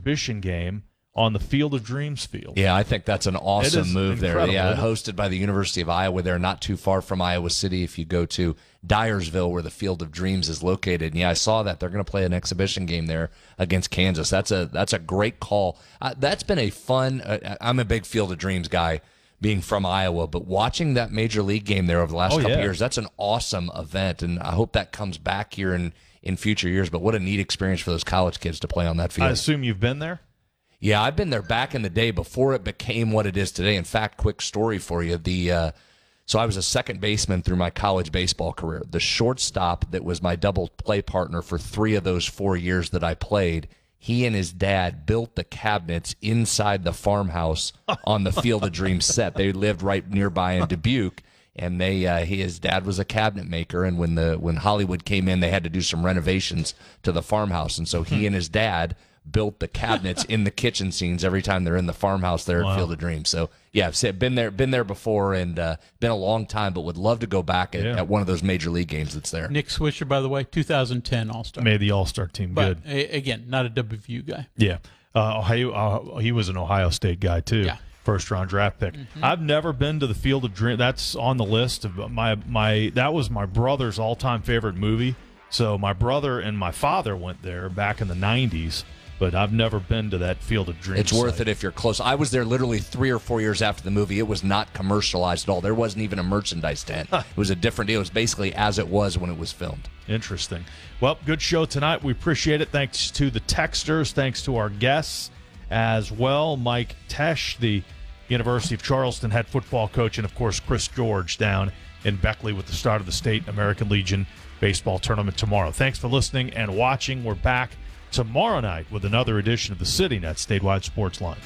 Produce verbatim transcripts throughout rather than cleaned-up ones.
exhibition game on the Field of Dreams field. Yeah, I think that's an awesome move there. Yeah, isn't it? Hosted by the University of Iowa. They're not too far from Iowa City if you go to Dyersville, where the Field of Dreams is located. And yeah, I saw that. They're going to play an exhibition game there against Kansas. That's a that's a great call. Uh, that's been a fun uh, – I'm a big Field of Dreams guy, being from Iowa, but watching that major league game there over the last oh, couple yeah. years, that's an awesome event, and I hope that comes back here in, in future years. But what a neat experience for those college kids to play on that field. I assume you've been there? Yeah, I've been there back in the day before it became what it is today. In fact, quick story for you. The uh, so I was a second baseman through my college baseball career. The shortstop that was my double play partner for three of those four years that I played, he and his dad built the cabinets inside the farmhouse on the Field of Dreams set. They lived right nearby in Dubuque, and they uh, he, his dad was a cabinet maker. And when the when Hollywood came in, they had to do some renovations to the farmhouse, and so he and his dad built the cabinets in the kitchen scenes every time they're in the farmhouse there wow. at Field of Dreams. So yeah, I've said, been there, been there before, and uh, been a long time, but would love to go back at, yeah. at one of those major league games that's there. Nick Swisher, by the way, two thousand ten All-Star. Made the All-Star team. But, good. A- again, not a W V U guy. Yeah, uh, Ohio. Uh, he was an Ohio State guy too. Yeah. First round draft pick. Mm-hmm. I've never been to the Field of Dreams. That's on the list of my my. That was my brother's all time favorite movie. So my brother and my father went there back in the nineties. But I've never been to that Field of Dreams. It's worth site. it if you're close. I was there literally three or four years after the movie. It was not commercialized at all. There wasn't even a merchandise tent. It was a different deal. It was basically as it was when it was filmed. Interesting. Well, good show tonight. We appreciate it. Thanks to the texters. Thanks to our guests as well. Mike Tesh, the University of Charleston head football coach, and, of course, Chris George down in Beckley with the start of the State American Legion baseball tournament tomorrow. Thanks for listening and watching. We're back tomorrow night with another edition of the CityNet Statewide Sports Line.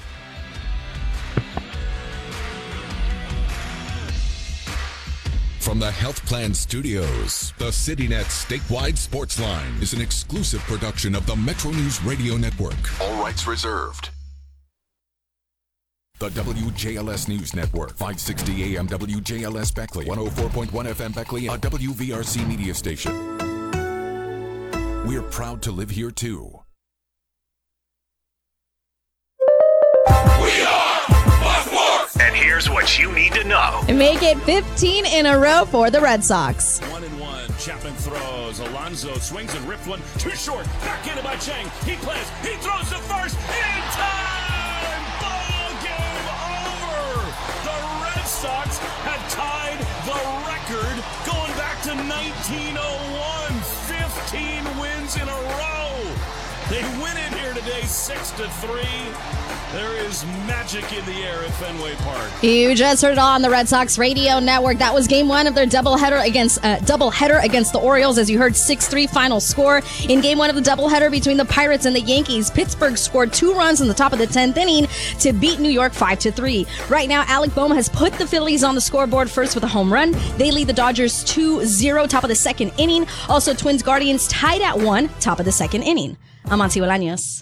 From the Health Plan Studios, the CityNet Statewide Sports Line is an exclusive production of the Metro News Radio Network. All rights reserved. The W J L S News Network, five sixty A M W J L S Beckley, one oh four point one F M Beckley, a W V R C media station. We're proud to live here, too. We are Buffalo! And here's what you need to know. Make it fifteen in a row for the Red Sox. One and one. Chapman throws. Alonso swings and ripped one. Too short. Back into by Chang. He plays. He throws to first. In time! Ball game over! The Red Sox have tied the record going back to nineteen oh one. fifteen wins in a row. They win it here today, six to three. There is magic in the air at Fenway Park. You just heard it on the Red Sox Radio Network. That was game one of their doubleheader against uh, doubleheader against the Orioles. As you heard, six three final score. In game one of the doubleheader between the Pirates and the Yankees, Pittsburgh scored two runs in the top of the tenth inning to beat New York five to three. Right now, Alec Bohm has put the Phillies on the scoreboard first with a home run. They lead the Dodgers two zero, top of the second inning. Also, Twins Guardians tied at one, top of the second inning. I'm Auntie Bolaños.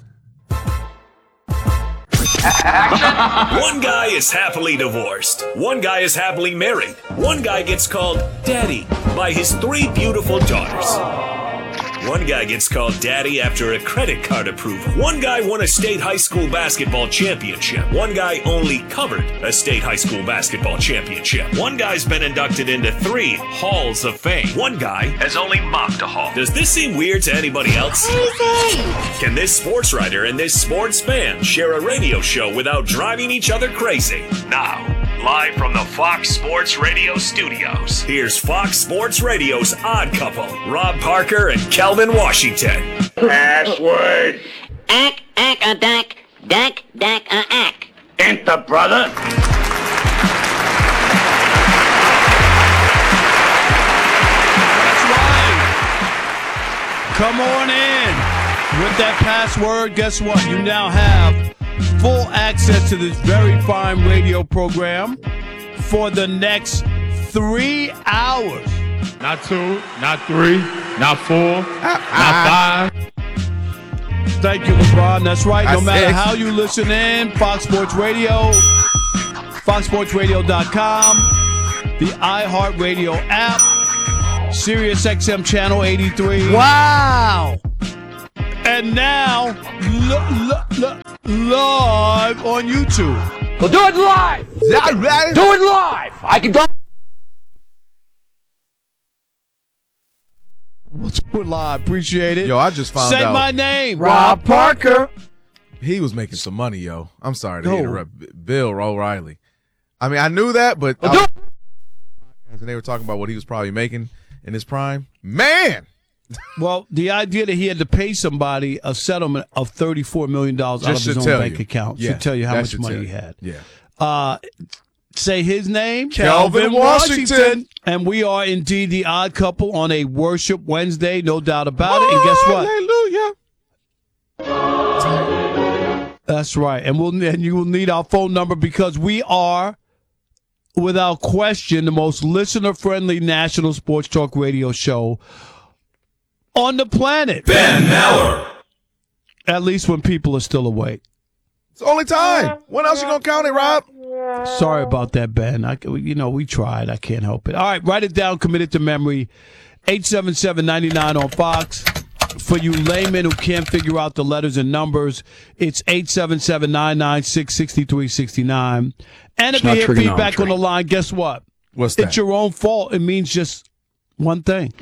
One guy is happily divorced. One guy is happily married. One guy gets called Daddy by his three beautiful daughters. One guy gets called Daddy after a credit card approval. One guy won a state high school basketball championship. One guy only covered a state high school basketball championship. One guy's been inducted into three halls of fame. One guy has only mopped a hall. Does this seem weird to anybody else? Crazy! Can this sports writer and this sports fan share a radio show without driving each other crazy? Now, live from the Fox Sports Radio studios, here's Fox Sports Radio's odd couple, Rob Parker and Kelvin Washington. Password. Ack, ack, a dack, dack, dack, a ack. Enter, brother. That's right. Come on in. With that password, guess what? You now have full access to this very fine radio program for the next three hours. Not two, not three, not four, not five. Thank you, LeBron. That's right. No That's matter six. how you listen in, Fox Sports Radio, fox sports radio dot com, the iHeartRadio app, Sirius X M Channel eighty-three. Wow! And now, look, look, look. live on YouTube. We'll do it live. That right? Do it live. I can go. We'll do it live. Appreciate it. Yo, I just found Say out. Say my name, Rob Parker. He was making some money, yo. I'm sorry to No. interrupt. Bill O'Reilly. I mean, I knew that, but I was, and they were talking about what he was probably making in his prime. Man. Well, the idea that he had to pay somebody a settlement of thirty-four million dollars out of Just his should own tell bank you. account Yeah, should tell you how that much should money tell he you. had. Yeah. Uh, say his name, Calvin Washington. And we are indeed the odd couple on a Worship Wednesday, no doubt about it. And guess what? Hallelujah. That's right. And we'll and you will need our phone number because we are, without question, the most listener-friendly national sports talk radio show on the planet. Ben Maller. At least when people are still awake. It's the only time. When else you gonna count it, Rob? Sorry about that, Ben. I, you know, we tried. I can't help it. All right, write it down. Commit it to memory. eight seven seven, nine nine on Fox. For you laymen who can't figure out the letters and numbers, it's eight seven seven, nine nine six, six three six nine. And if It's you not hear trigonometry. feedback on the line, guess what? What's It's your own fault. It means just one thing.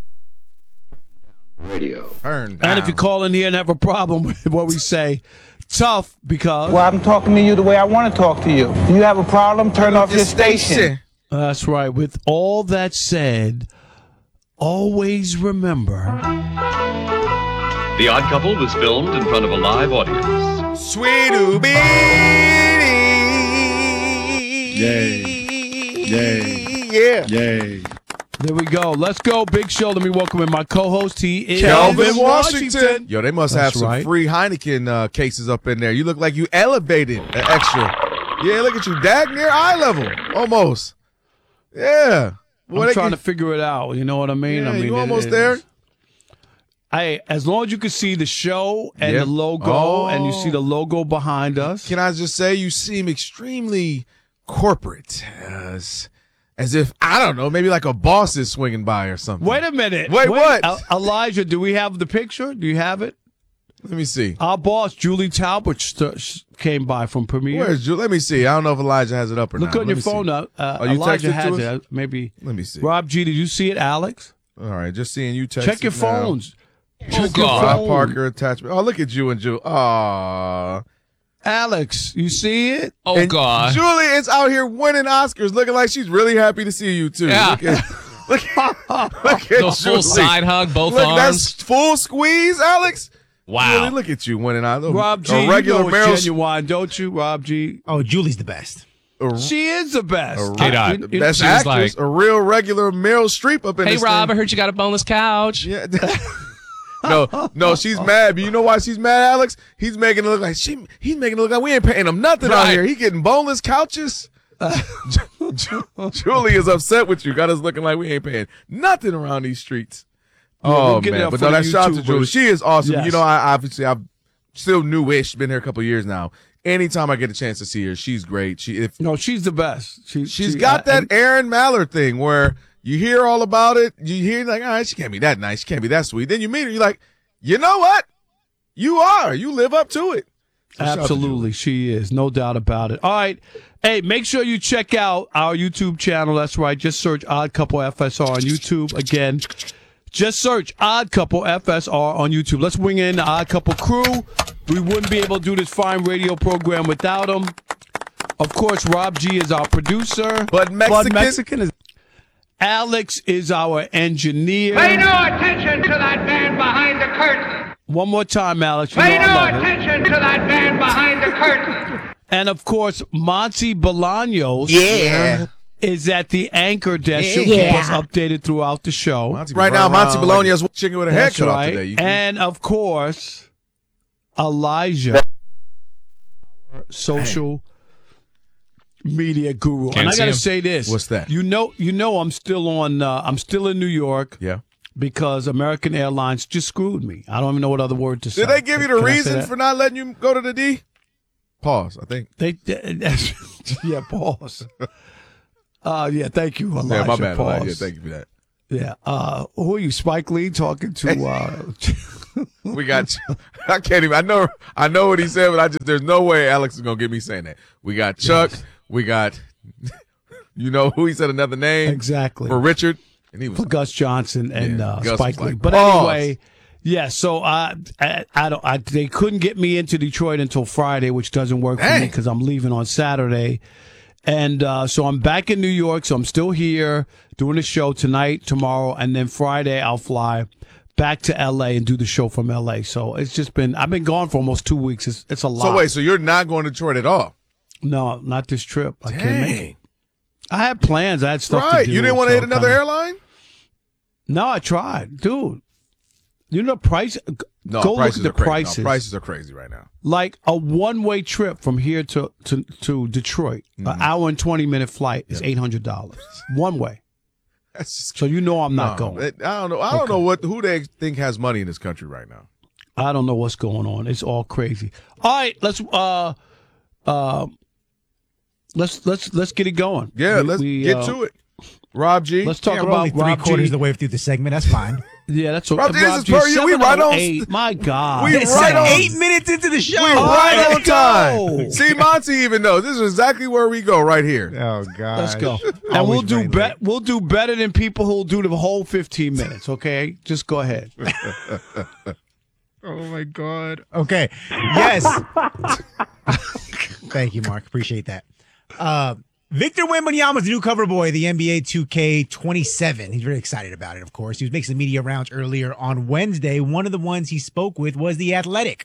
Radio. Turn And if you call in here and have a problem with what we say, tough because. Well, I'm talking to you the way I want to talk to you. Do you have a problem? Turn off your station. That's right. With all that said, always remember. The Odd Couple was filmed in front of a live audience. Sweet Ubi. Yay. Yay. Yeah. Yay. There we go. Let's go. Big show. Let me welcome in my co-host. He is Calvin Washington. Yo, they must have That's some right. free Heineken uh, cases up in there. You look like you elevated an extra. Yeah, look at you. Dag near eye level. Almost. Yeah. Boy, I'm they trying get- to figure it out. You know what I mean? Yeah, I mean, you it almost is- there? Hey, as long as you can see the show and Yep. the logo, Oh. and you see the logo behind us. Can I just say you seem extremely corporate, as, as if I don't know, maybe like a boss is swinging by or something. Wait a minute. Wait, what? El- Elijah, do we have the picture? Do you have it? Let me see. Our boss, Julie Talbot, st- sh- came by from Premiere. Where's Ju- Let me see. I don't know if Elijah has it up or Look not. on Let your me phone see. up. Uh, Oh, you Elijah texted has to it. Maybe. Let me see. Rob G, did you see it, Alex? All right, just seeing you text. Check your it now. phones. Oh, Check your God. Rob phone. Parker attachment. Oh, look at you and Julie. Aw. Alex, you see it? Oh, And God. Julie is out here winning Oscars, looking like she's really happy to see you, too. Yeah. Look at, look at, look at The full Julie. side hug, both Look, arms. That's full squeeze, Alex. Wow. Julie, look at you winning Oscars. Rob G, a regular you know Meryl it's genuine, don't you, Rob G? Oh, Julie's the best. a, She is the best. a, K-Dot. I- the best She was actress, like- a real regular Meryl Streep up in Hey, this Rob, I thing. heard you got a boneless couch. Yeah. No, no, she's mad. But you know why she's mad, Alex? He's making it look like she. He's making it look like we ain't paying him nothing out Right. here. He getting boneless couches. Julie is upset with you. Got us looking like we ain't paying nothing around these streets. Yeah, oh we'll get it man, up but for no, the that shout out to YouTubers. Julie. She is awesome. Yes. You know, I obviously I've still newish. Been here a couple years now. Anytime I get a chance to see her, she's great. She if No, she's the best. She, she's she- got I- that Aaron Mallard thing where you hear all about it. You hear like, all right, she can't be that nice. She can't be that sweet. Then you meet her, you're like, you know what? You are. You live up to it. So shout out to Absolutely, she is. No doubt about it. All right. Hey, make sure you check out our YouTube channel. That's right. Just search Odd Couple F S R on YouTube. Again, just search Odd Couple F S R on YouTube. Let's bring in the Odd Couple crew. We wouldn't be able to do this fine radio program without them. Of course, Rob G is our producer. But Mexican, Mexican is. Alex is our engineer. Pay no attention to that man behind the curtain. One more time, Alex. You Pay know I no love it. attention to that man behind the curtain. And of course, Monty Bolaños Yeah. is at the anchor desk. She'll Yeah. keep us updated throughout the show. Monty right now, Monty Bologna is chicken with a That's haircut off right. today. You can- And of course, Elijah, social media guru. Can't and I see got to him. say this. What's that? You know, you know, I'm still on. Uh, I'm still in New York. Yeah. Because American Airlines just screwed me. I don't even know what other word to say. Did they give you the Can I say reason that? for not letting you go to the D? Pause, I think. They, yeah, pause. Uh, yeah, thank you, Elijah. Yeah, my bad, Pause. Elijah. Yeah, thank you for that. Yeah. Uh, who are you, Spike Lee, talking to? Uh, We got. I can't even. I know. I know what he said, but I just. There's no way Alex is gonna get me saying that. We got Chuck. Yes. We got. You know who he said another name exactly for Richard, and he was for Gus Johnson and yeah, uh, Spike Lee. Like, but pause. anyway, yeah. So uh, I, I don't. I, they couldn't get me into Detroit until Friday, which doesn't work Dang. for me because I'm leaving on Saturday. And uh, so I'm back in New York, so I'm still here doing the show tonight, tomorrow, and then Friday I'll fly back to L A and do the show from L A. So it's just been, I've been gone for almost two weeks. It's, it's a lot. So wait, so you're not going to Detroit at all? No, not this trip. I Dang. can't make it. I had plans. I had stuff right. to do. You didn't want to hit another kinda... airline? No, I tried. Dude, you know the price? No, Go prices look at the are crazy. prices. No, prices are crazy right now. Like a one-way trip from here to, to, to Detroit, mm-hmm. an hour and twenty-minute flight is yep. eight hundred dollars. One way. That's just, so you know I'm not no, going. It, I don't know. I don't okay. know what who they think has money in this country right now. I don't know what's going on. It's all crazy. All right, let's uh, uh, let's let's let's get it going. Yeah, we, let's we, get uh, to it. Rob G. Let's talk yeah, about only three Rob quarters G. of the way through the segment. That's fine. Yeah, that's okay. Rob G, this is per you. We right on. My God, we it's right like on. Eight minutes into the show. We right on time. See, Monty even knows this is exactly where we go right here. Oh God, let's go. And we'll do be- we'll do better than people who'll do the whole fifteen minutes. Okay, just go ahead. Oh my God. Okay. Yes. Thank you, Mark. Appreciate that. Uh, Victor Wembanyama is the new cover boy of the N B A two K twenty-seven. He's very excited about it, of course. He was making some media rounds earlier on Wednesday. One of the ones he spoke with was The Athletic.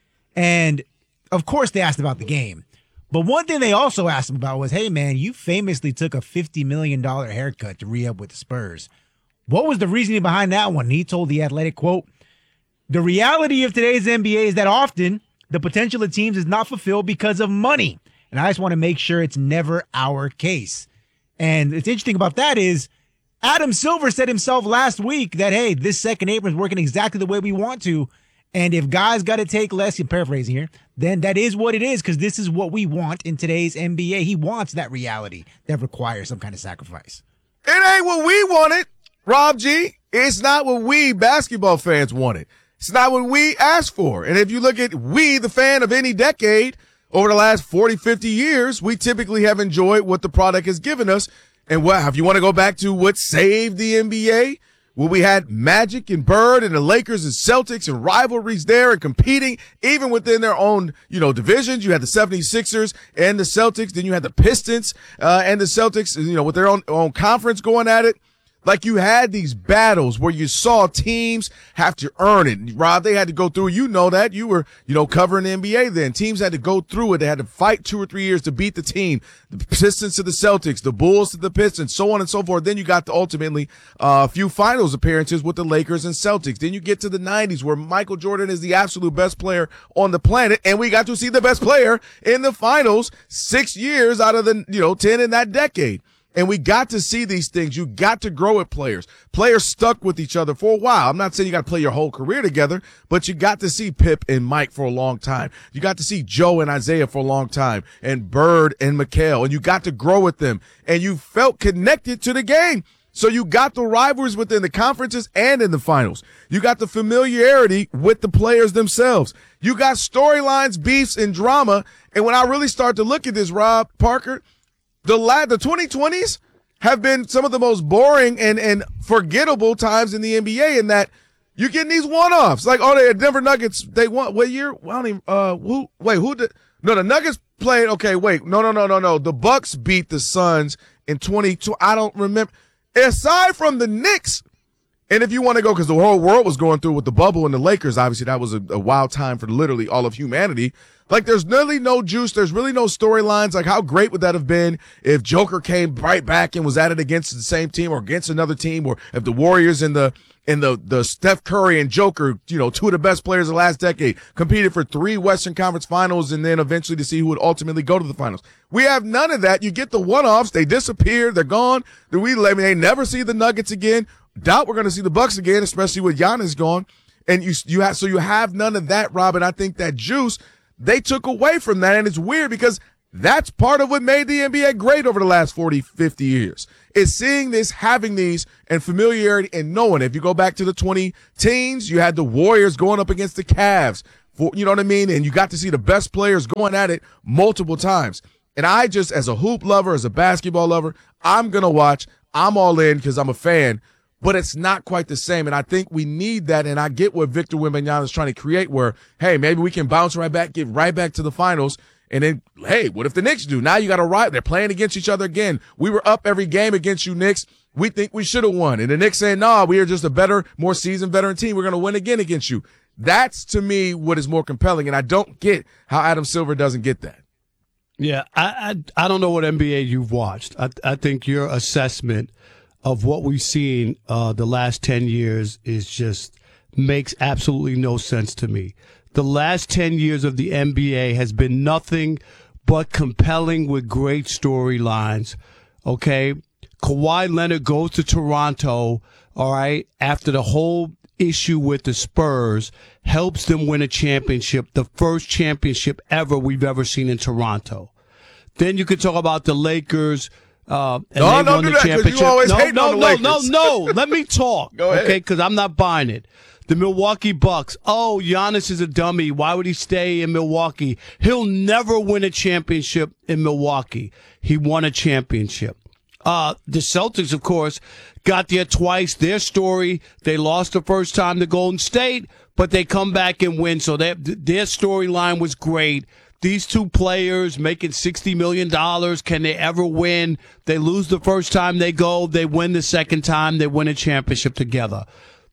And, of course, they asked about the game. But one thing they also asked him about was, hey, man, you famously took a fifty million dollars haircut to re-up with the Spurs. What was the reasoning behind that one? And he told The Athletic, quote, the reality of today's N B A is that often the potential of teams is not fulfilled because of money. And I just want to make sure it's never our case. And what's interesting about that is Adam Silver said himself last week that, hey, this second apron is working exactly the way we want to. And if guys got to take less, I'm paraphrasing here, then that is what it is because this is what we want in today's N B A. He wants that reality that requires some kind of sacrifice. It ain't what we wanted, Rob G. It's not what we basketball fans wanted. It's not what we asked for. And if you look at we, the fan of any decade, over the last forty, fifty years, we typically have enjoyed what the product has given us. And what, if you want to go back to what saved the N B A, well, we had Magic and Bird and the Lakers and Celtics and rivalries there and competing even within their own, you know, divisions. You had the seventy-sixers and the Celtics. Then you had the Pistons uh, and the Celtics, you know, with their own, own conference going at it. Like you had these battles where you saw teams have to earn it. Rob, they had to go through, you know that. You were, you know, covering the N B A then. Teams had to go through it. They had to fight two or three years to beat the team. The Pistons to the Celtics, the Bulls to the Pistons, so on and so forth. Then you got to ultimately uh, a few finals appearances with the Lakers and Celtics. Then you get to the nineties where Michael Jordan is the absolute best player on the planet. And we got to see the best player in the finals six years out of the, you know, ten in that decade. And we got to see these things. You got to grow with players. Players stuck with each other for a while. I'm not saying you got to play your whole career together, but you got to see Pip and Mike for a long time. You got to see Joe and Isaiah for a long time, and Bird and Mikal, and you got to grow with them. And you felt connected to the game. So you got the rivalries within the conferences and in the finals. You got the familiarity with the players themselves. You got storylines, beefs, and drama. And when I really start to look at this, Rob Parker, The la- the twenty twenties have been some of the most boring and, and forgettable times in the N B A in that you're getting these one-offs. Like, oh, the Denver Nuggets, they won, what year? I don't even, uh, who, wait, who did, no, the Nuggets played, okay, wait, no, no, no, no, no. The Bucks beat the Suns in twenty-two, I don't remember. Aside from the Knicks, and if you want to go, because the whole world was going through with the bubble and the Lakers, obviously that was a, a wild time for literally all of humanity. Like, there's really no juice. There's really no storylines. Like, how great would that have been if Joker came right back and was at it against the same team or against another team, or if the Warriors and the and the the Steph Curry and Joker, you know, two of the best players of the last decade, competed for three Western Conference finals and then eventually to see who would ultimately go to the finals. We have none of that. You get the one-offs. They disappear. They're gone. We, I mean, they never see the Nuggets again. Doubt we're going to see the Bucks again, especially with Giannis gone. And you you have so you have none of that, Rob. And I think that juice they took away from that, and it's weird because that's part of what made the N B A great over the last forty, fifty years, is seeing this, having these, and familiarity and knowing. If you go back to the twenty teens, you had the Warriors going up against the Cavs. For, you know what I mean? And you got to see the best players going at it multiple times. And I just, as a hoop lover, as a basketball lover, I'm going to watch. I'm all in because I'm a fan. But it's not quite the same. And I think we need that. And I get what Victor Wembanyama is trying to create where, hey, maybe we can bounce right back, get right back to the finals. And then, hey, what if the Knicks do? Now you got to ride. They're playing against each other again. We were up every game against you, Knicks. We think we should have won. And the Knicks saying, nah, we are just a better, more seasoned veteran team. We're going to win again against you. That's, to me, what is more compelling. And I don't get how Adam Silver doesn't get that. Yeah, I, I I don't know what N B A you've watched. I I think your assessment of what we've seen uh, the last ten years is just makes absolutely no sense to me. The last ten years of the N B A has been nothing but compelling with great storylines. Okay, Kawhi Leonard goes to Toronto. All right, after the whole issue with the Spurs, helps them win a championship, the first championship ever we've ever seen in Toronto. Then you could talk about the Lakers. Uh, and no, they don't won do the that, championship. you always no, hate no, on the no, Lakers. no, no. Let me talk. Go ahead. Okay, because I'm not buying it. The Milwaukee Bucks. Oh, Giannis is a dummy. Why would he stay in Milwaukee? He'll never win a championship in Milwaukee. He won a championship. Uh, the Celtics, of course, got there twice. Their story, they lost the first time to Golden State, but they come back and win. So their, their storyline was great. These two players making sixty million dollars, can they ever win? They lose the first time they go. They win the second time. They win a championship together.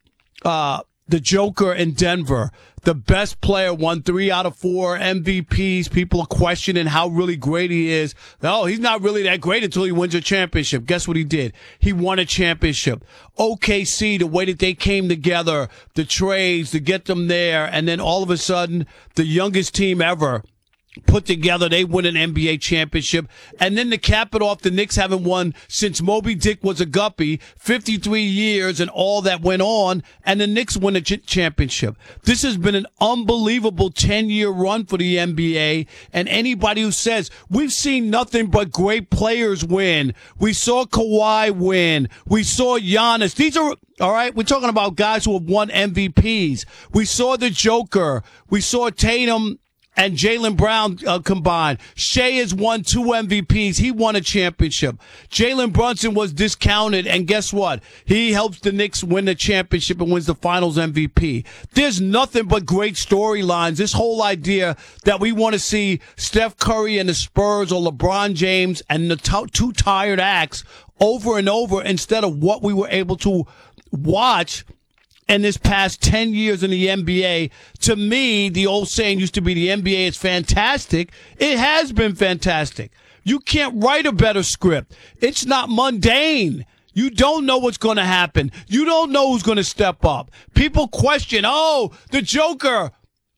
Uh, the Joker in Denver, the best player, won three out of four M V Ps. People are questioning how really great he is. No, he's not really that great until he wins a championship. Guess what he did? He won a championship. O K C, the way that they came together, the trades to get them there, and then all of a sudden, the youngest team ever put together, they win an N B A championship. And then to cap it off, the Knicks haven't won since Moby Dick was a guppy, fifty-three years and all that went on, and the Knicks win a ch- championship. This has been an unbelievable ten-year run for the N B A, and anybody who says, we've seen nothing but great players win, we saw Kawhi win, we saw Giannis, these are... All right, we're talking about guys who have won M V Ps. We saw the Joker. We saw Tatum and Jaylen Brown uh, combined. Shea has won two M V Ps. He won a championship. Jalen Brunson was discounted, and guess what? He helps the Knicks win the championship and wins the Finals M V P. There's nothing but great storylines. This whole idea that we want to see Steph Curry and the Spurs or LeBron James and the t- two tired acts over and over instead of what we were able to watch in this past ten years in the N B A. To me, the old saying used to be the N B A is fantastic. It has been fantastic. You can't write a better script. It's not mundane. You don't know what's going to happen. You don't know who's going to step up. People question, oh, the Joker.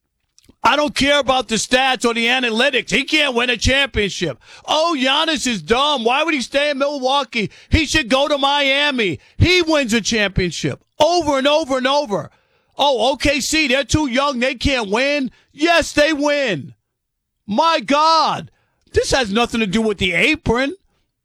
I don't care about the stats or the analytics. He can't win a championship. Oh, Giannis is dumb. Why would he stay in Milwaukee? He should go to Miami. He wins a championship over and over and over. Oh, O K C, they're too young. They can't win. Yes, they win. My God. This has nothing to do with the apron.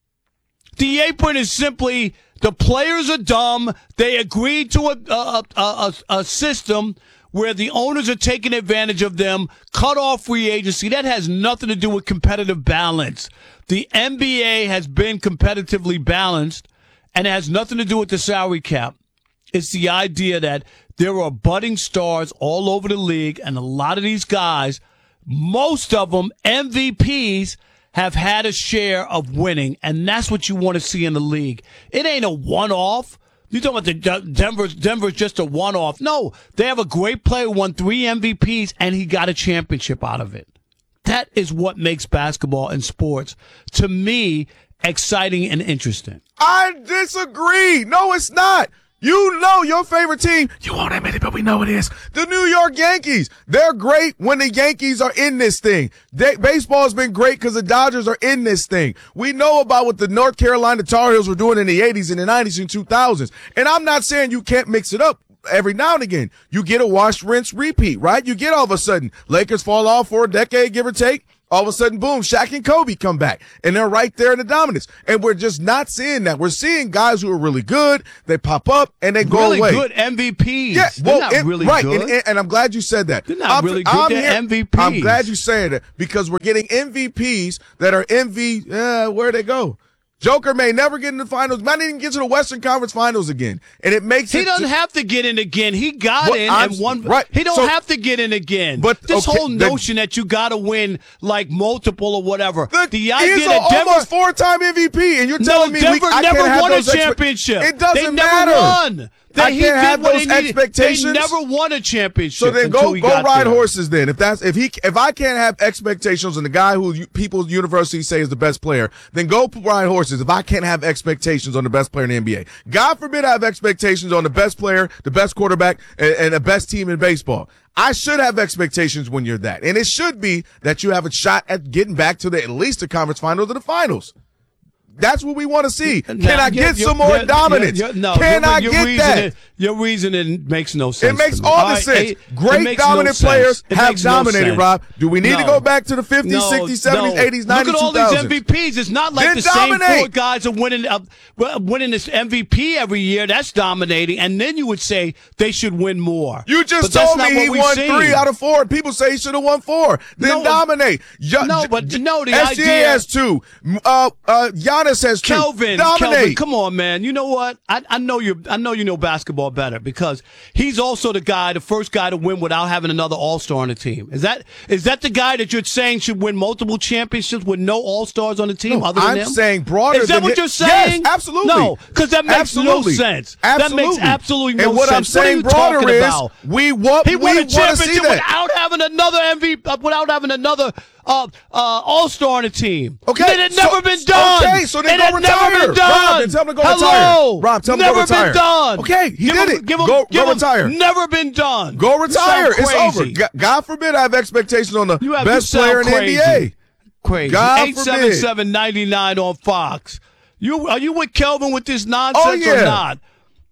The apron is simply the players are dumb. They agreed to a, a, a, a, a system where the owners are taking advantage of them, cut off free agency. That has nothing to do with competitive balance. The N B A has been competitively balanced, and it has nothing to do with the salary cap. It's the idea that there are budding stars all over the league, and a lot of these guys, most of them M V Ps, have had a share of winning, and that's what you want to see in the league. It ain't a one-off. You talking about the Denver's Denver's just a one-off. No, they have a great player who won three M V Ps, and he got a championship out of it. That is what makes basketball and sports, to me, exciting and interesting. I disagree. No, it's not. You know your favorite team. You won't admit it, but we know it is. The New York Yankees. They're great when the Yankees are in this thing. They, baseball's been great because the Dodgers are in this thing. We know about what the North Carolina Tar Heels were doing in the eighties and the nineties and two thousands. And I'm not saying you can't mix it up. Every now and again, you get a wash, rinse, repeat, right? You get all of a sudden, Lakers fall off for a decade, give or take. All of a sudden, boom, Shaq and Kobe come back, and they're right there in the dominance. And we're just not seeing that. We're seeing guys who are really good. They pop up, and they go really away. Really good M V Ps. Yeah, well, They're not it, really right, good. And, and, and I'm glad you said that. They're not I'm, really good. I'm They're here, M V Ps. I'm glad you said it because we're getting M V Ps that are M V. Uh, where'd they go? Joker may never get in the finals. Might not even get to the Western Conference Finals again, and it makes he it doesn't just, have to get in again. He got well, in I'm, and won. Right. He don't so, have to get in again. But this okay, whole notion the, that you got to win like multiple or whatever. The, the idea he's that a Denver, almost four-time M V P, and you're telling no, me Denver we, I never can't have won those a expe- championship. It doesn't they matter. Never won. They, I can't have those they expectations. They never won a championship. So then go go ride there. horses. Then if that's if he if I can't have expectations on the guy who you, people university say is the best player, then go ride horses. If I can't have expectations on the best player in the N B A, God forbid I have expectations on the best player, the best quarterback, and, and the best team in baseball. I should have expectations when you're that, and it should be that you have a shot at getting back to the at least the conference finals or the finals. That's what we want to see. Can now, I get some more you're, dominance? You're, you're, no, Can your, I your get reasoning, that? Your reasoning makes no sense. It makes to me. all the all right, sense. it, Great it dominant no players it have dominated, no Rob. Do we need no. to go back to the fifties, no, sixties, seventies, no. eighties, nineties, Look at all two thousands? these M V Ps. It's not like then the dominate. same four guys are winning uh, winning this M V P every year. That's dominating. And then you would say they should win more. You just but told me he won seen. three out of four. People say he should have won four. Then no, dominate. Yo, no, but no, the S G A idea has two. Uh, uh, Giannis has two. Kelvin, dominate. Kelvin, come on, man. You know what? I, I know you. I know you know basketball better because he's also the guy, the first guy to win without having another All-Star on the team. Is that is that the guy that you're saying should win multiple championships with no All-Stars on the team No, other than I'm him? saying broader. Is that than what it. you're saying? Yes, absolutely. No, because that makes absolutely. no sense. Absolutely. That makes absolutely no sense. And what sense. I'm saying what are you broader is about? we what he we won a want to see championship that. without having another M V P, uh, without having another uh, uh, All-Star on the team. Okay, it had never so, been done. Okay, so then it go had retire. never been done. Rob, then tell him to go Hello. retire. Rob, tell him never to go retire. been done. Okay, he give did him, it. Give him, go give go him, retire. Never been done. Go retire. It's over. Crazy. God, God forbid I have expectations on the You have, best you player in the crazy. N B A. Crazy. God eight seven seven, nine nine on Fox. You are you with Kelvin with this nonsense Oh, yeah. or not?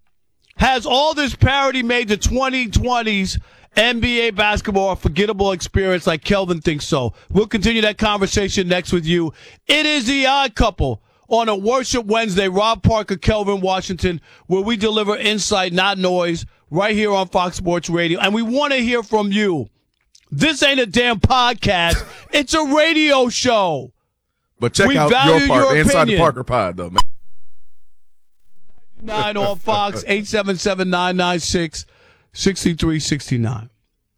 Has all this parody made the twenty twenties N B A basketball a forgettable experience like Kelvin thinks so? We'll continue that conversation next with you. It is the Odd Couple on a Worship Wednesday. Rob Parker, Kelvin Washington, where we deliver insight, not noise, right here on Fox Sports Radio. And we want to hear from you. This ain't a damn podcast. It's a radio show. But check we out value your part your inside opinion. the Parker Pod, though, man. Nine on Fox, eight seven seven, nine nine six, six three six nine.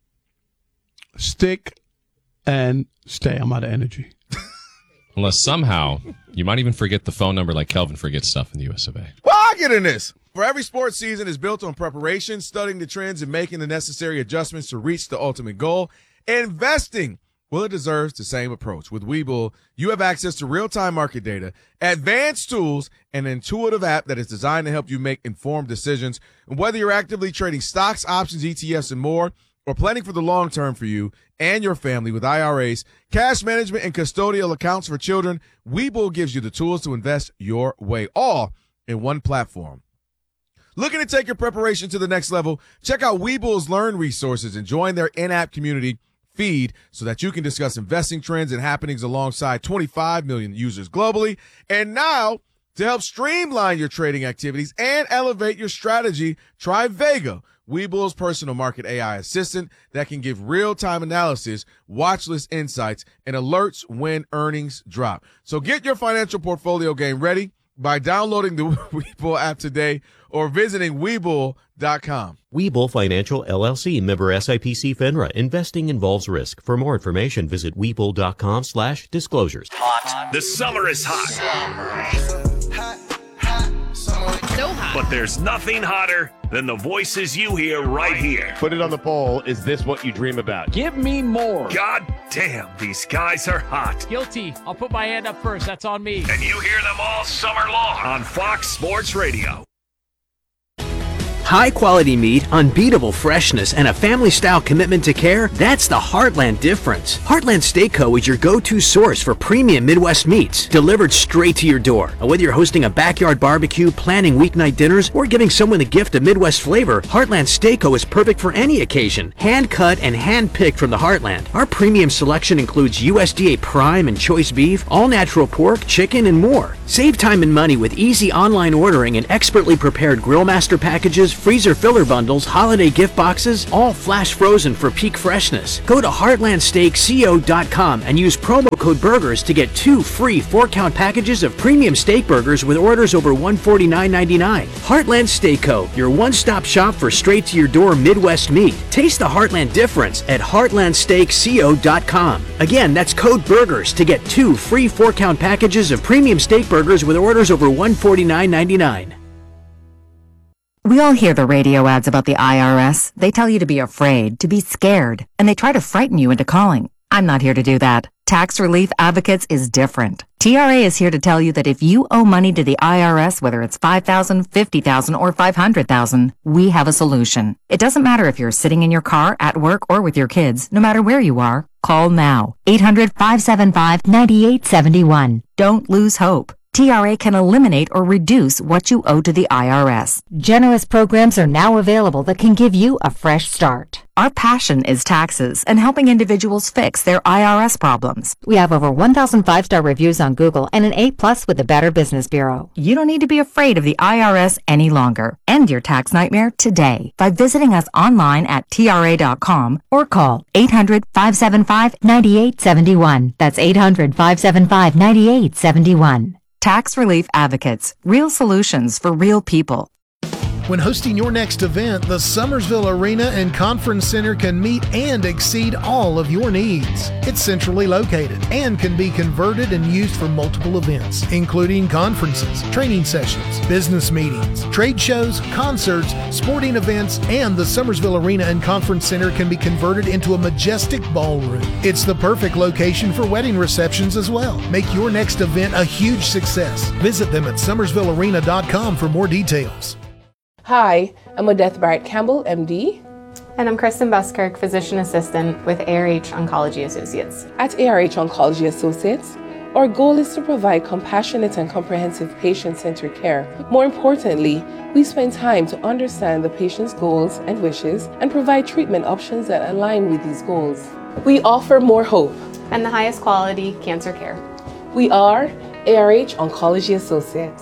Stick and stay. I'm out of energy. Unless somehow you might even forget the phone number like Kelvin forgets stuff in the U S of A. Well, I get in this. For every sports season is built on preparation, studying the trends, and making the necessary adjustments to reach the ultimate goal. Investing, well, it deserves the same approach. With Webull, you have access to real-time market data, advanced tools, and an intuitive app that is designed to help you make informed decisions. And whether you're actively trading stocks, options, E T Fs, and more, or planning for the long term for you and your family with I R As, cash management, and custodial accounts for children, Webull gives you the tools to invest your way, all in one platform. Looking to take your preparation to the next level? Check out Webull's Learn resources and join their in-app community feed so that you can discuss investing trends and happenings alongside twenty-five million users globally. And now, to help streamline your trading activities and elevate your strategy, try Vega, Webull's personal market A I assistant that can give real-time analysis, watch list insights, and alerts when earnings drop. So get your financial portfolio game ready by downloading the Webull app today or visiting Webull dot com. Webull Financial, L L C, member S I P C FINRA. Investing involves risk. For more information, visit Webull dot com slash disclosures. Hot. The summer is hot. So hot. But there's nothing hotter than the voices you hear right here. Put it on the poll. Is this what you dream about? Give me more. God damn, these guys are hot. Guilty. I'll put my hand up first. That's on me. And you hear them all summer long on Fox Sports Radio. High quality meat, unbeatable freshness, and a family style commitment to care, that's the Heartland difference. Heartland Steak Co. is your go-to source for premium Midwest meats, delivered straight to your door. And whether you're hosting a backyard barbecue, planning weeknight dinners, or giving someone the gift of Midwest flavor, Heartland Steak Co. is perfect for any occasion. Hand cut and hand picked from the Heartland. Our premium selection includes U S D A prime and choice beef, all natural pork, chicken, and more. Save time and money with easy online ordering and expertly prepared grill master packages, freezer filler bundles, holiday gift boxes, all flash frozen for peak freshness. Go to heartland steak co dot com and use promo code BURGERS to get two free four-count packages of premium steak burgers with orders over one hundred forty-nine ninety-nine. Heartland Steak Co., your one-stop shop for straight-to-your-door Midwest meat. Taste the Heartland difference at heartland steak co dot com. Again, that's code BURGERS to get two free four-count packages of premium steak burgers with orders over one hundred forty-nine ninety-nine. We all hear the radio ads about the I R S. They tell you to be afraid, to be scared, and they try to frighten you into calling. I'm not here to do that. Tax Relief Advocates is different. T R A is here to tell you that if you owe money to the I R S, whether it's five thousand dollars, fifty thousand dollars, or five hundred thousand dollars, we have a solution. It doesn't matter if you're sitting in your car, at work, or with your kids. No matter where you are, call now. eight hundred, five seven five, nine eight seven one. Don't lose hope. T R A can eliminate or reduce what you owe to the I R S. Generous programs are now available that can give you a fresh start. Our passion is taxes and helping individuals fix their I R S problems. We have over one thousand five-star reviews on Google and an A plus with the Better Business Bureau. You don't need to be afraid of the I R S any longer. End your tax nightmare today by visiting us online at T R A dot com or call eight hundred, five seven five, nine eight seven one. That's eight hundred, five seven five, nine eight seven one. Tax Relief Advocates. Real solutions for real people. When hosting your next event, the Summersville Arena and Conference Center can meet and exceed all of your needs. It's centrally located and can be converted and used for multiple events, including conferences, training sessions, business meetings, trade shows, concerts, sporting events, and the Summersville Arena and Conference Center can be converted into a majestic ballroom. It's the perfect location for wedding receptions as well. Make your next event a huge success. Visit them at summersville arena dot com for more details. Hi, I'm Odette Barrett Campbell, M D. And I'm Kristen Buskirk, Physician Assistant with A R H Oncology Associates. At A R H Oncology Associates, our goal is to provide compassionate and comprehensive patient-centered care. More importantly, we spend time to understand the patient's goals and wishes and provide treatment options that align with these goals. We offer more hope and the highest quality cancer care. We are A R H Oncology Associates.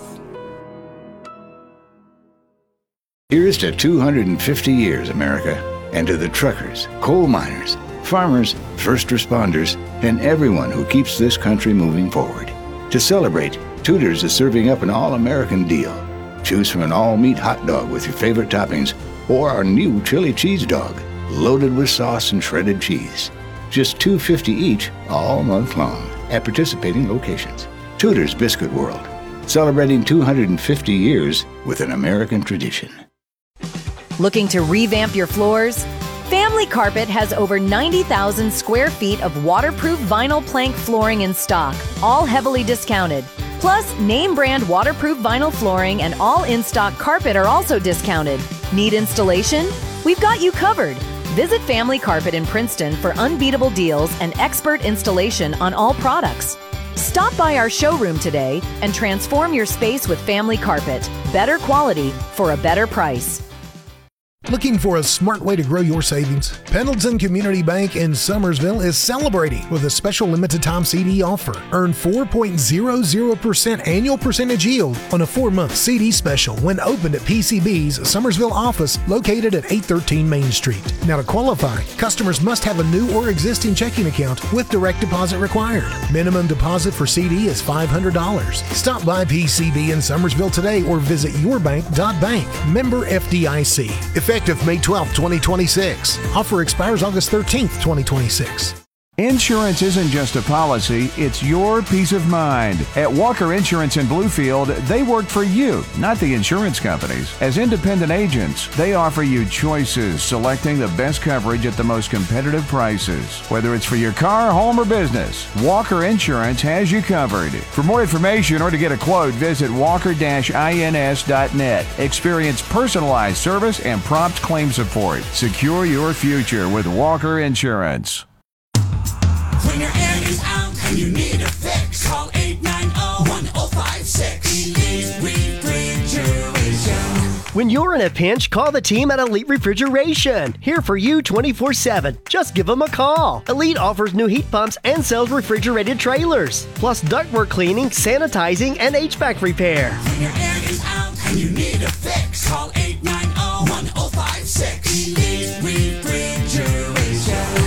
Here's to two hundred fifty years, America, and to the truckers, coal miners, farmers, first responders, and everyone who keeps this country moving forward. To celebrate, Tudor's is serving up an all-American deal. Choose from an all-meat hot dog with your favorite toppings or our new chili cheese dog, loaded with sauce and shredded cheese. Just two dollars and fifty cents each all month long at participating locations. Tudor's Biscuit World, celebrating two hundred fifty years with an American tradition. Looking to revamp your floors? Family Carpet has over ninety thousand square feet of waterproof vinyl plank flooring in stock, all heavily discounted. Plus, name brand waterproof vinyl flooring and all in-stock carpet are also discounted. Need installation? We've got you covered. Visit Family Carpet in Princeton for unbeatable deals and expert installation on all products. Stop by our showroom today and transform your space with Family Carpet. Better quality for a better price. Looking for a smart way to grow your savings? Pendleton Community Bank in Summersville is celebrating with a special limited time C D offer. Earn four point zero zero percent annual percentage yield on a four-month C D special when opened at P C B's Summersville office located at eight thirteen Main Street. Now to qualify, customers must have a new or existing checking account with direct deposit required. Minimum deposit for C D is five hundred dollars. Stop by P C B in Summersville today or visit your bank dot bank. Member F D I C. Effective May twelfth, twenty twenty-six. Offer expires August thirteenth, twenty twenty-six. Insurance isn't just a policy, it's your peace of mind. At Walker Insurance in Bluefield, they work for you, not the insurance companies. As independent agents, they offer you choices, selecting the best coverage at the most competitive prices. Whether it's for your car, home, or business, Walker Insurance has you covered. For more information or to get a quote, visit walker dash ins dot net. Experience personalized service and prompt claim support. Secure your future with Walker Insurance. When your air is out and you need a fix, call eight nine zero, one zero five six. Elite Refrigeration. When you're in a pinch, call the team at Elite Refrigeration. Here for you twenty-four seven. Just give them a call. Elite offers new heat pumps and sells refrigerated trailers, plus ductwork cleaning, sanitizing, and H V A C repair. When your air is out and you need a fix, call eight nine zero, one zero five six. Elite Refrigeration.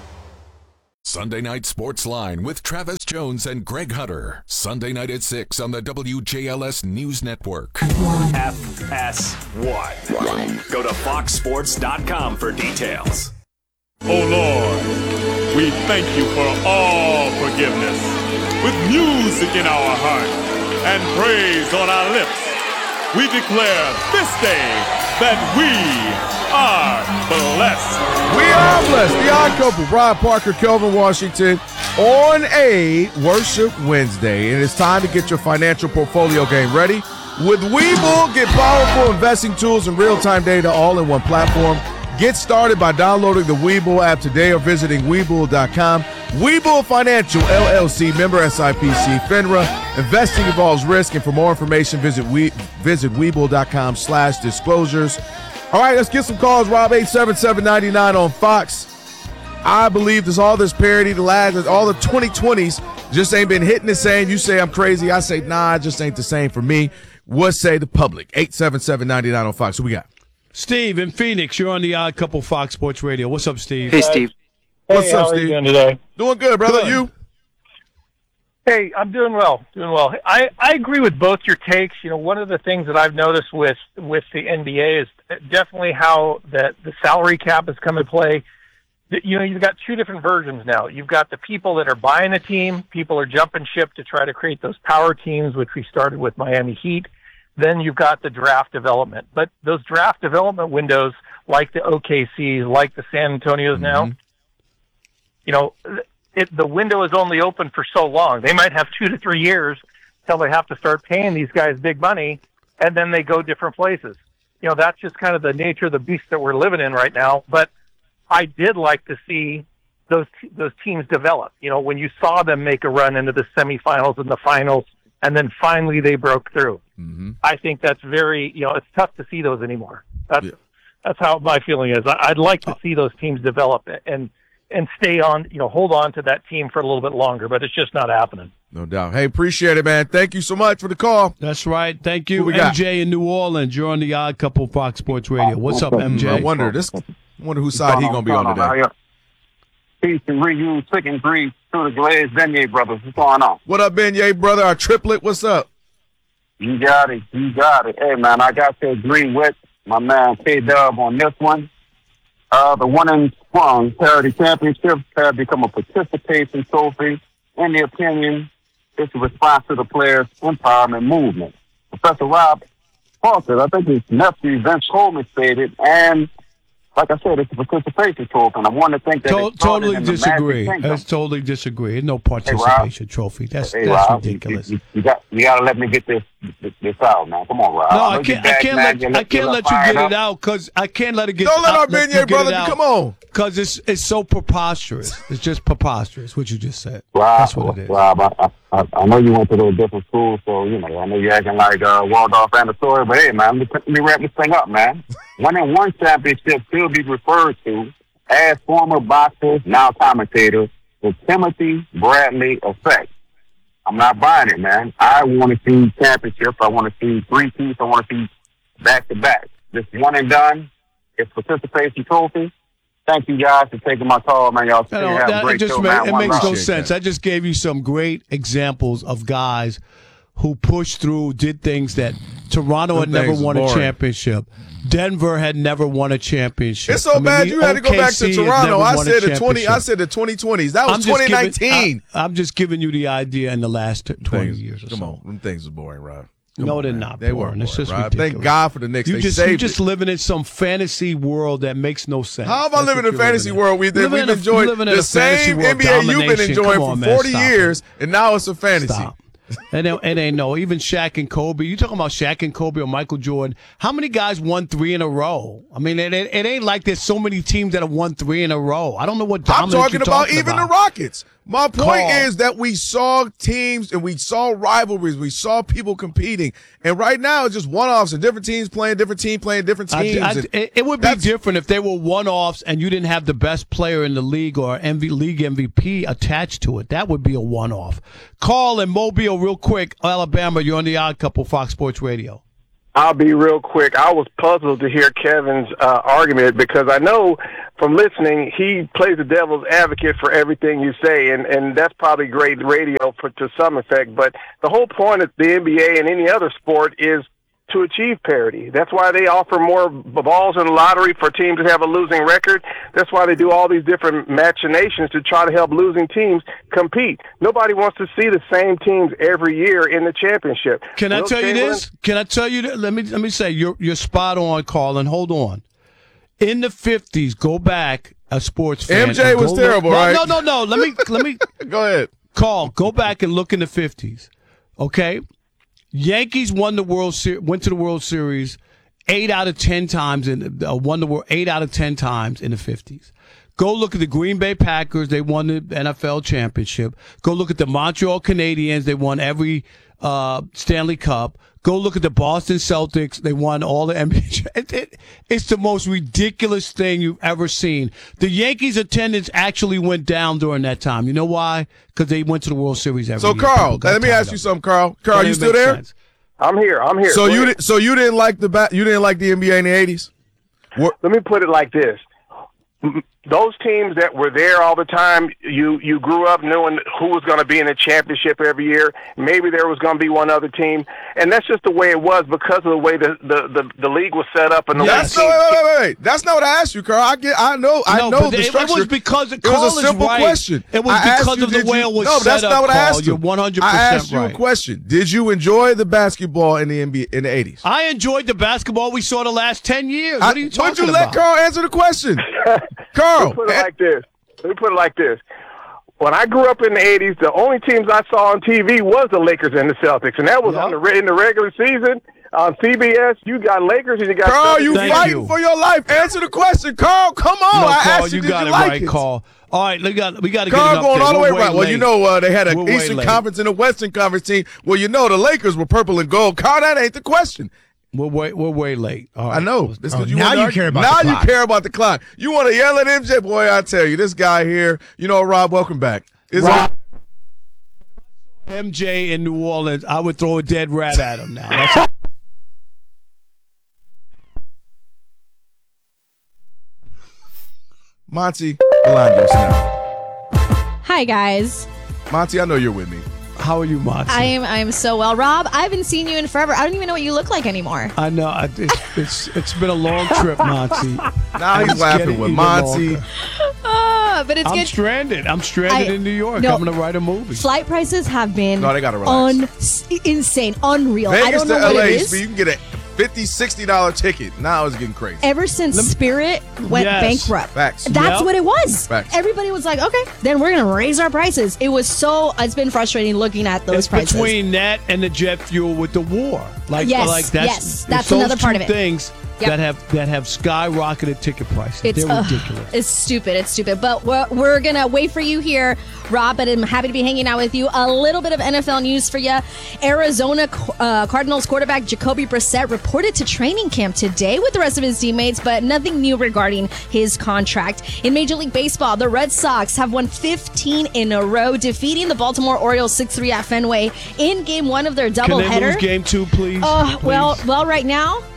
Sunday Night Sports Line with Travis Jones and Greg Hunter. Sunday night at six on the W J L S News Network. F S one. Go to fox sports dot com for details. Oh Lord, we thank you for all forgiveness. With music in our heart and praise on our lips, we declare this day that we are blessed. We are blessed. The Odd Couple, Brian Parker, Kelvin Washington, on a Worship Wednesday. And it's time to get your financial portfolio game ready. With Webull, get powerful investing tools and real-time data all in one platform. Get started by downloading the Webull app today or visiting Webull dot com. Webull Financial, L L C, member S I P C, FINRA. Investing involves risk, and for more information, visit we, visit Webull dot com slash disclosures. All right, let's get some calls, Rob. eight seven seven, nine nine on Fox. I believe there's all this parity, the last, all the twenty twenties just ain't been hitting the same. You say I'm crazy. I say, nah, it just ain't the same for me. What say the public? eight seven seven, nine nine on Fox. Who we got? Steve in Phoenix, you're on the Odd Couple Fox Sports Radio. What's up, Steve? Hey, Steve. What's hey, up, how Steve? Are you doing today? Doing good, brother. Good. You? Hey, I'm doing well. Doing well. I, I agree with both your takes. You know, one of the things that I've noticed with, with the N B A is definitely how that the salary cap has come into play. You know, you've got two different versions now. You've got the people that are buying a team. People are jumping ship to try to create those power teams, which we started with Miami Heat. Then you've got the draft development. But those draft development windows, like the O K Cs, like the San Antonios mm-hmm. now, you know, it, the window is only open for so long. They might have two to three years till they have to start paying these guys big money, and then they go different places. You know, that's just kind of the nature of the beast that we're living in right now. But I did like to see those those teams develop. You know, when you saw them make a run into the semifinals and the finals, and then finally they broke through. Mm-hmm. I think that's very, you know, it's tough to see those anymore. That's yeah. that's how my feeling is. I, I'd like to see those teams develop and and stay on, you know, hold on to that team for a little bit longer, but it's just not happening. No doubt. Hey, appreciate it, man. Thank you so much for the call. That's right. Thank you, M J in New Orleans. You're on the Odd Couple Fox Sports Radio. What's up, M J? I wonder this. I wonder whose side he gonna be on today. Peace and reuse, sick and grief through the Glaze Beignet brothers. What's going on? What up, Beignet brother? Our triplet. What's up? You got it. You got it. Hey, man, I got to agree with my man K-Dub on this one. Uh, the one in Sprung Parity Championship has become a participation trophy. In the opinion, it's a response to the players' empowerment movement. Professor Rob Parker, I think his nephew Vince Coleman stated, and like I said, it's a participation trophy, and I want to think that to- totally disagree. That's totally disagree. No participation hey, trophy. That's hey, that's Rob, ridiculous. You, you, you got you got to let me get this, this this out, man. Come on, Rob. No, I can't. I can't let, let I can't let you get it out because I can't let it get. Don't let out, our Beignet brother come on. Because it's it's so preposterous. It's just preposterous what you just said. Rob, that's what it is. Rob, I, I, I know you went to those different schools, so you know I know you're acting like uh, Waldorf and Astoria, but hey, man, let me, let me wrap this thing up, man. Winning one championship still be referred to as former boxer, now commentator, the Timothy Bradley effect. I'm not buying it, man. I want to see championships. I want to see three peats. I want to see back to back. This one and done. It's participation trophy. Thank you guys for taking my call, man. Y'all you know, have that, a great it just show, made, man. It One makes round. no sense. That. I just gave you some great examples of guys who pushed through, did things that Toronto Them had never things is won a boring. championship. Denver had never won a championship. It's so I mean, bad the you had to go back to O K C had Toronto. never I won a said the twenty. I championship. said the twenty twenties. That was I'm just twenty nineteen. Giving, I, I'm just giving you the idea in the last twenty Things- years or Come so. on, them things are boring, Rob. Come No, on, they're man. not They boring. were It's just Rob. ridiculous. Thank God for the Knicks. You they just, saved you're just it. living in some fantasy world that makes no sense. How am I That's living what in a you're fantasy living in. world we, that Living we've in a- enjoyed living in the a fantasy same world N B A you've been domination. enjoying Come for on, man, forty stop it. years, and now it's a fantasy. Stop. And it, it ain't no. Even Shaq and Kobe. You talking about Shaq and Kobe or Michael Jordan? How many guys won three in a row? I mean, it, it, it ain't like there's so many teams that have won three in a row. I don't know what I'm dominance talking you're about talking even about. the Rockets. My point Call. is that we saw teams and we saw rivalries. We saw people competing. And right now, it's just one-offs and different teams playing, different team playing different I- teams. I- And it, it would be different if they were one-offs and you didn't have the best player in the league or M V, league M V P attached to it. That would be a one-off. Call in Mobile real quick. Alabama, you're on the Odd Couple, Fox Sports Radio. I'll be real quick. I was puzzled to hear Kevin's uh, argument because I know from listening he plays the devil's advocate for everything you say, and, and that's probably great radio for to some effect. But the whole point of the N B A and any other sport is to achieve parity. That's why they offer more b- balls in the lottery for teams that have a losing record. That's why they do all these different machinations to try to help losing teams compete. Nobody wants to see the same teams every year in the championship. Can I Will tell you Chamberlain- this? Can I tell you that? Let me let me say you're you're spot on, Carl, and hold on. In the fifties, go back a sports fan. M J and was go terrible, look, right? No, no, no. Let me let me go ahead. Carl, go back and look in the fifties. Okay, Yankees won the World Series, went to the World Series eight out of ten times, in uh, won the World eight out of ten times in the fifties. Go look at the Green Bay Packers. They won the N F L championship. Go look at the Montreal Canadiens. They won every uh, Stanley Cup. Go look at the Boston Celtics. They won all the N B A. It, it, it's the most ridiculous thing you've ever seen. The Yankees' attendance actually went down during that time. You know why? Because they went to the World Series every So, year. Carl, People got let me tired ask of you it. something, Carl. Carl, Don't you even still make there? sense. I'm here. I'm here. So Go you ahead. did, so you didn't like the ba- you didn't like the N B A in the eighties? Let me put it like this. M- Those teams that were there all the time, you, you grew up knowing who was going to be in the championship every year. Maybe there was going to be one other team. And that's just the way it was because of the way the, the, the, the league was set up. And the That's way no, teams- wait, wait, wait, wait. That's not what I asked you, Carl. I get, I know, I No, know but the it- it structure. was because it Carl was is a simple right. question. It was I asked because you, of the did way you- it was No, but that's set not up, what I Carl. asked you. You're one hundred I percent asked you a right. question. Did you enjoy the basketball in the N B A in the eighties? I enjoyed the basketball we saw the last ten years. What are you talking Would you about? let Carl answer the question? Carl, Let me put it like this. Let me put it like this. When I grew up in the eighties, the only teams I saw on T V was the Lakers and the Celtics, and that was on the re- in the regular season on C B S. You got Lakers and you got Carl, Celtics. you Thank fighting you. for your life. Answer the question, Carl. Come on. No, I Carl, asked you, you did got you it like right, it? Carl. All right, we got we got to get Carl it going all the way We're right. Well, late. you know uh, they had an We're way Eastern late. Conference and a Western Conference team. Well, you know the Lakers were purple and gold. Carl, that ain't the question. We're way we're way late. All right. I know. This Oh, is you now wanna you argue- care about now the you clock. care about the clock. You want to yell at M J, boy? I tell you, this guy here. You know, Rob, welcome back. Is Rob- M J in New Orleans, I would throw a dead rat at him now. That's Monty Bolaños now. Hi guys. Monty, I know you're with me. How are you, Monty? I am I am so well. Rob, I haven't seen you in forever. I don't even know what you look like anymore. I know. I, it's, it's it's been a long trip, Monty. Now he's It's laughing getting with even Monty. longer. Ah, but it's I'm good. stranded. I'm stranded I- in New York. no. I'm going to write a movie. Flight prices have been No, they gotta relax. un- insane, unreal. I Vegas don't know to what L A, it used to be, is. you can get a fifty dollars, sixty dollars ticket. Now it's getting crazy. Ever since Spirit went Yes. bankrupt, Facts. that's Yep. what it was. Facts. Everybody was like, "Okay, then we're gonna raise our prices." It was so. It's been frustrating looking at those It's prices. between that and the jet fuel with the war. Like, Yes, like that's, yes, it's that's those another part two of it. Things Yep. that have that have skyrocketed ticket prices. It's They're uh, ridiculous. It's stupid. It's stupid. But we're, we're going to wait for you here, Rob, but I'm happy to be hanging out with you. A little bit of N F L news for you. Arizona uh, Cardinals quarterback Jacoby Brissett reported to training camp today with the rest of his teammates, but nothing new regarding his contract. In Major League Baseball, the Red Sox have won fifteen in a row, defeating the Baltimore Orioles six three at Fenway in game one of their Can they doubleheader. lose game two, please? Oh, Please? well, well, right now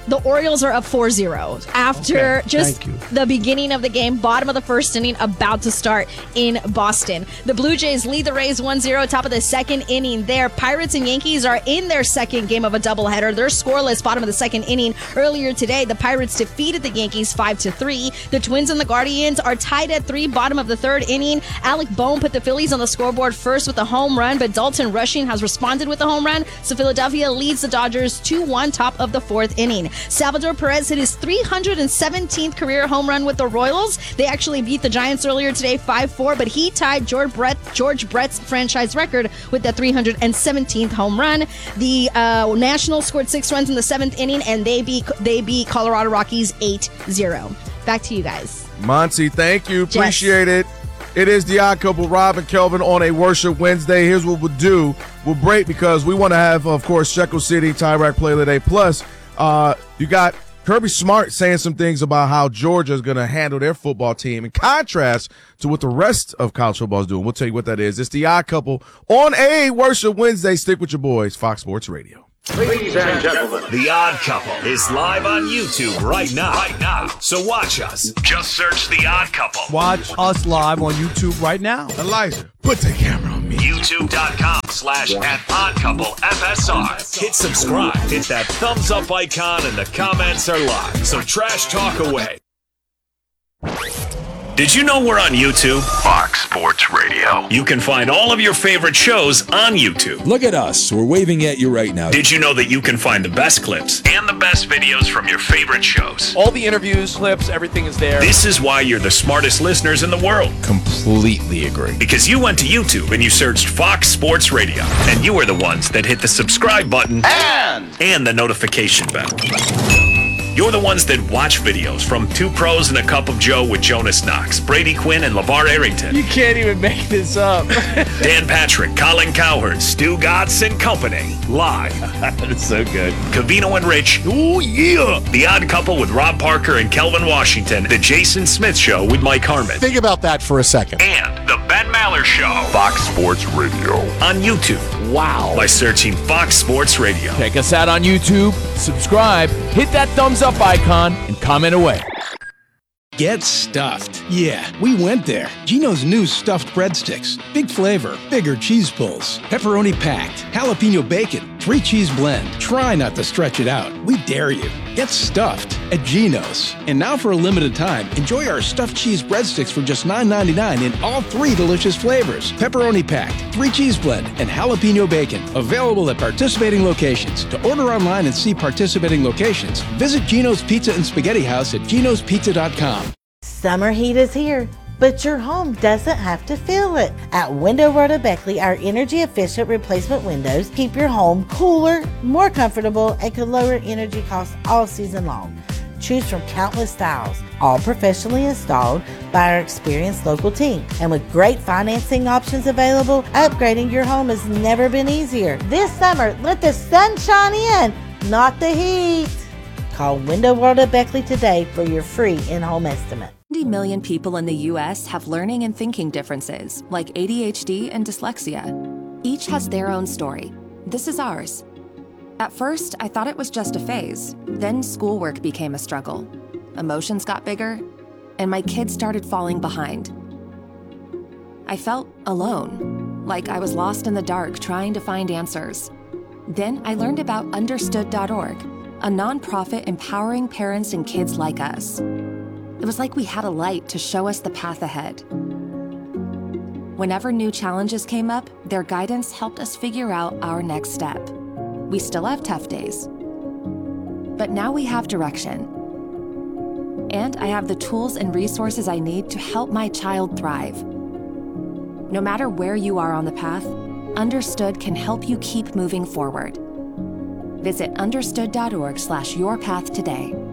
the Orioles are up four zero after Okay, just thank you. the beginning of the game, bottom of the first inning, about to start in Boston. The Blue Jays lead the Rays one zero, top of the second inning there. Pirates and Yankees are in their second game of a doubleheader. They're scoreless bottom of the second inning. Earlier today, the Pirates defeated the Yankees five to three. The Twins and the Guardians are tied at three, bottom of the third inning. Alec Bohm put the Phillies on the scoreboard first with a home run, but Dalton Rushing has responded with a home run, so Philadelphia leads the Dodgers two one, top of the fourth inning. Salvador Perez hit his three hundred seventeenth career home run with the Royals. They actually beat the Giants earlier today five four, but he tied George Brett, George Brett's franchise record with that three hundred seventeenth home run. The uh, Nationals scored six runs in the seventh inning, and they beat they beat Colorado Rockies eight zero. Back to you guys. Monty, thank you. Jess. Appreciate it. It is the Odd Couple, Rob and Kelvin, on a Worship Wednesday. Here's what we'll do. We'll break because we want to have, of course, Shekel City, Tyrek Play of the Day. Plus, uh, you got Kirby Smart saying some things about how Georgia is going to handle their football team in contrast to what the rest of college football is doing. We'll tell you what that is. It's the Odd Couple on a Worship Wednesday. Stick with your boys, Fox Sports Radio. Ladies and gentlemen, The Odd Couple is live on YouTube right now. Right now. So watch us. Just search The Odd Couple. Watch us live on YouTube right now. Elijah, put the camera on me. YouTube.com slash at Odd Couple F S R. Hit subscribe. Hit that thumbs up icon and the comments are live. So trash talk away. Did you know we're on YouTube? Fox Sports Radio. You can find all of your favorite shows on YouTube. Look at us. We're waving at you right now. Did you know that you can find the best clips and the best videos from your favorite shows? All the interviews, clips, everything is there. This is why you're the smartest listeners in the world. Completely agree. Because you went to YouTube and you searched Fox Sports Radio. And you are the ones that hit the subscribe button and, and the notification bell. You're the ones that watch videos from Two Pros and a Cup of Joe with Jonas Knox, Brady Quinn, and LeVar Arrington. You can't even make this up. Dan Patrick, Colin Cowherd, Stu Gatz and Company. Live. That's so good. Cavino and Rich. Oh, yeah. The Odd Couple with Rob Parker and Kelvin Washington. The Jason Smith Show with Mike Harmon. Think about that for a second. And The Ben Maller Show. Fox Sports Radio. On YouTube. Wow. By searching Fox Sports Radio. Check us out on YouTube, subscribe, hit that thumbs up icon, and comment away. Get stuffed. Yeah, we went there. Gino's new stuffed breadsticks. Big flavor, bigger cheese pulls, pepperoni packed, jalapeno bacon, three cheese blend. Try not to stretch it out. We dare you. Get stuffed at Gino's. And now for a limited time, enjoy our stuffed cheese breadsticks for just nine ninety-nine in all three delicious flavors. Pepperoni packed, three cheese blend, and jalapeno bacon. Available at participating locations. To order online and see participating locations, visit Gino's Pizza and Spaghetti House at genos pizza dot com. Summer heat is here, but your home doesn't have to feel it. At Window World of Beckley, our energy-efficient replacement windows keep your home cooler, more comfortable, and can lower energy costs all season long. Choose from countless styles, all professionally installed by our experienced local team. And with great financing options available, upgrading your home has never been easier. This summer, let the sun shine in, not the heat. Call Window World of Beckley today for your free in-home estimate. ninety million people in the U S have learning and thinking differences, like A D H D and dyslexia. Each has their own story. This is ours. At first, I thought it was just a phase. Then schoolwork became a struggle. Emotions got bigger, and my kids started falling behind. I felt alone, like I was lost in the dark trying to find answers. Then I learned about understood dot org, a nonprofit empowering parents and kids like us. It was like we had a light to show us the path ahead. Whenever new challenges came up, their guidance helped us figure out our next step. We still have tough days, but now we have direction. And I have the tools and resources I need to help my child thrive. No matter where you are on the path, Understood can help you keep moving forward. Visit understood dot org slash your path today.